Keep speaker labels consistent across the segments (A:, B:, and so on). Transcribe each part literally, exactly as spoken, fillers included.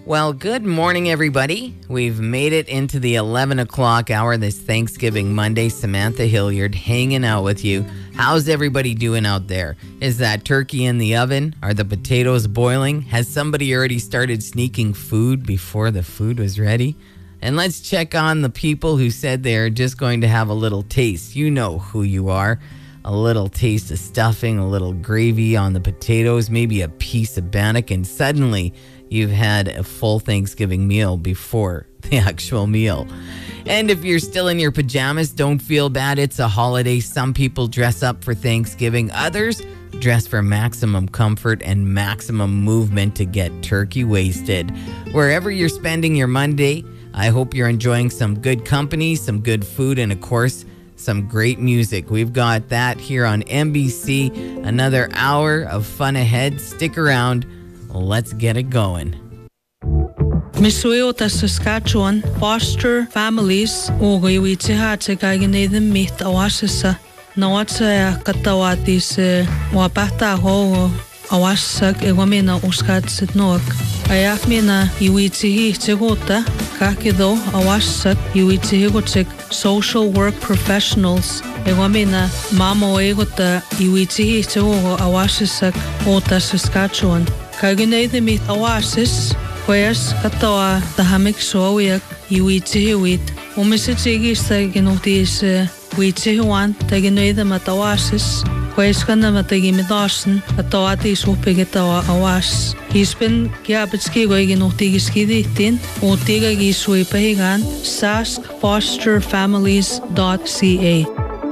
A: Well, good morning, everybody. We've made it into the eleven o'clock hour this Thanksgiving Monday. Samantha Hilliard hanging out with you. How's everybody doing out there? Is that turkey in the oven? Are the potatoes boiling? Has somebody already started sneaking food before the food was ready? And let's check on the people who said they're just going to have a little taste. You know who you are. A little taste of stuffing, a little gravy on the potatoes, maybe a piece of bannock, and suddenly you've had a full Thanksgiving meal before the actual meal. And if you're still in your pajamas, don't feel bad. It's a holiday. Some people dress up for Thanksgiving. Others dress for maximum comfort and maximum movement to get turkey wasted. Wherever you're spending your Monday, I hope you're enjoying some good company, some good food, and of course, some great music. We've got that here on N B C. Another hour of fun ahead. Stick around. Let's get it going.
B: Misuiota Saskatchewan foster families ogi witiha tegaginathan mit awasasa nawatsa katawatis wapata ho awasak egwamina uskatsit noak ayakmina iwitihi tegota kakido awasak iwitihi gotsik social work professionals egwamina mamo egota iwitihi tego awasasak ota Saskatchewan kaginathan mit awasis Pues katawa tahamik soawiak iwitihiwit umisitsigis taginutis witihiwan taginoida matawasis pues kana matagimidasan atawatis upigitawa awas Hispin kiabitski goiginutigis kiditin utiga gisui pahigan sask foster families dot c a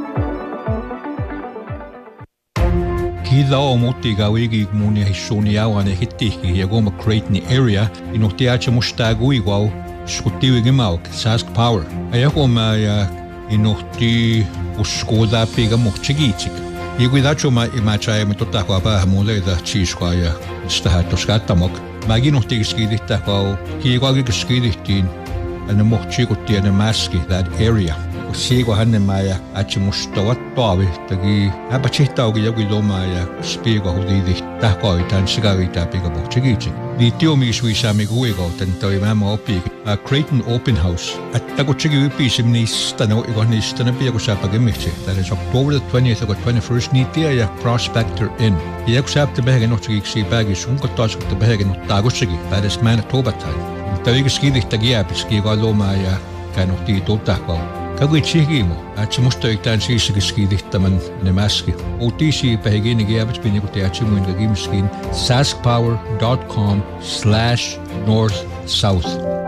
C: Kila o muti gawigi muni hissuni yawane hittihki ja goma Creighton area inuhtiache mustagu igwau skutiwi gimauk Sask Power. Ayakoma ja inuhti uskoda piga muhchigitsik. Iguidacho ma imachaya mitotakwa ba hamule da chishwa ja stahato skatamok. Maginuhti skidittakwa kiigwagi skidittin ana muhchigutti ana maski that area. Sigo hanne maya achi mustawa tawi tagi apachitaugi yagi loma ya spigo hudidi tahko itan sigawi tapiga bochigi di tiomi suisami guigo tentoi mama opi a Creighton Open House at tago chigi pisimni stano igoni stana pigo sapagimichi. That is October the twentieth or twenty-first ni tia ya Prospector Inn yak sap te behegen ochigi si bagi sunko tasuk te behegen tago chigi. That is Manitoba time tawigi skidi tagia piskigo loma ya kanuhti totako Kagui chihimo, achi mustoiktaan siisikiskidihtaman ne maski. Outisi pehegini giabits pinikuti achi muinga gimskin saskpower dot com slash north south.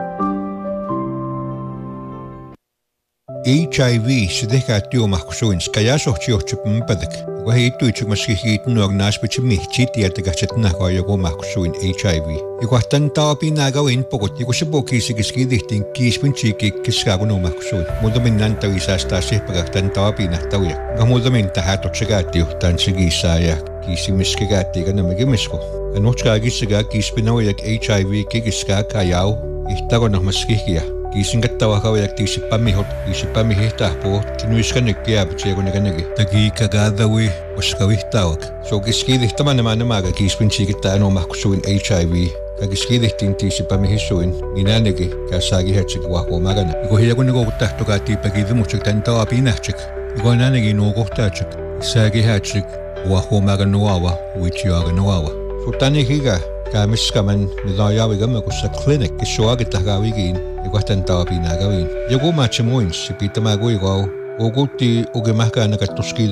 C: H I V sideka tiomahkusuins kayasohtiohtip mpadak. Wahi ituitsuk maskihit nuag naspitsi mihchiti atagachetnako yago mahkusuin H I V. Iguahtan tawapi nagawin pokot igusipoki sikiskidihtin kispinchiki kiskaguno mahkusuin. Mudamin nantawisastasi pagaktan tawapi nahtawiyak. Gamudamin tahatotsigatiyo tan sigisaya kisimiskigati ganamigimisko. Anochkagisiga kispinawiyak H I V kikiska kayaw ihtago nah maskikia. Kisingattawa yak tisipamihot tisipamihitahpo kinuiskanikkiapitsiegunnikaniki tagi kagadawi waskawihtaawak so kiskidihtamanamanaamaga kispinchikittaa anomahkusuin H I V kakiskidihtin tisipamihissuin ninaniki kaasaagihatsik wahwamagana iguhiyagunnigoqutahtokaati pakidimutsik tantawaapinahtsik iguananiki nuuqortaatsik saagihatsik wahwamaganuawa uichiaganuawa so tanikiga kamiskaman nidayawigamma kussa clinic kissuagitahgaawigin iguahtan tawapinagawin yago machimuins sipitamaguigaw uguti ugemahka nakatuski